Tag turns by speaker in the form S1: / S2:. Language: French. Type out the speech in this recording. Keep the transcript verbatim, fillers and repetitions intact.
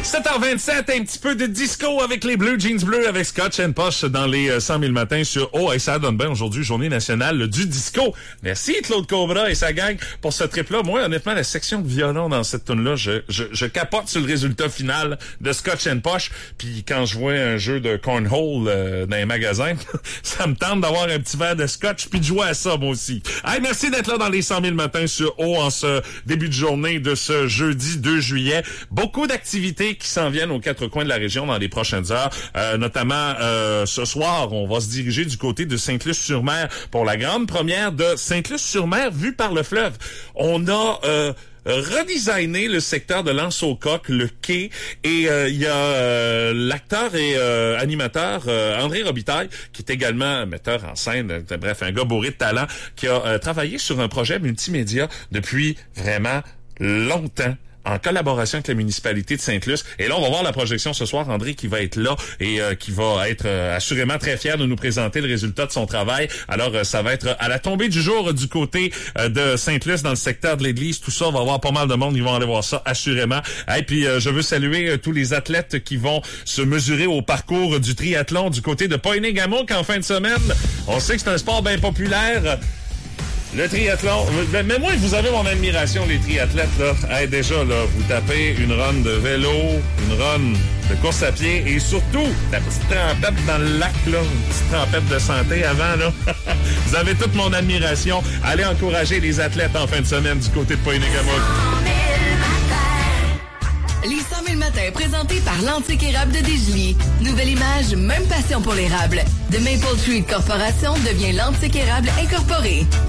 S1: sept heures vingt-sept, un petit peu de disco avec les Blue Jeans bleus avec Scotch and Posh dans les cent mille matins sur Oh, et ça donne bien aujourd'hui, journée nationale du disco. Merci Claude Cobra et sa gang pour ce trip-là. Moi, honnêtement, la section de violon dans cette tune-là, je, je, je capote sur le résultat final de Scotch and Posh. Puis quand je vois un jeu de cornhole euh, dans les magasins, ça me tente d'avoir un petit verre de scotch puis de jouer à ça, moi aussi. Hey, merci d'être là dans les cent mille matins sur Oh en ce début de journée de ce jeudi deux juillet. Beaucoup d'activités qui s'en viennent aux quatre coins de la région dans les prochaines heures. Euh, notamment, euh, ce soir, on va se diriger du côté de Sainte-Luce-sur-Mer pour la grande première de Sainte-Luce-sur-Mer vue par le fleuve. On a... Euh, redesigner le secteur de l'Anse-aux-Coques, le quai, et il euh, y a euh, l'acteur et euh, animateur euh, André Robitaille, qui est également metteur en scène, euh, bref, un gars bourré de talent, qui a euh, travaillé sur un projet multimédia depuis vraiment longtemps, en collaboration avec la municipalité de Sainte-Luce. Et là, on va voir la projection ce soir. André qui va être là et euh, qui va être euh, assurément très fier de nous présenter le résultat de son travail. Alors, euh, ça va être à la tombée du jour du côté euh, de Sainte-Luce, dans le secteur de l'église. Tout ça, on va voir pas mal de monde. Ils vont aller voir ça, assurément. Et puis, euh, je veux saluer euh, tous les athlètes qui vont se mesurer au parcours du triathlon du côté de Poigny-Gamouk en fin de semaine. On sait que c'est un sport bien populaire. Le triathlon, mais moi, vous avez mon admiration, les triathlètes, là. Hey, déjà, là, vous tapez une run de vélo, une run de course à pied et surtout, la petite trempette dans le lac, là, une petite trempette de santé avant, là. Vous avez toute mon admiration. Allez encourager les athlètes en fin de semaine du côté de Poigny-Gamouk.
S2: Les cent mille matins présentés par l'Antique Érable de Desjolies. Nouvelle image, même passion pour l'érable. The Maple Tree Corporation devient l'Antique Érable Incorporé.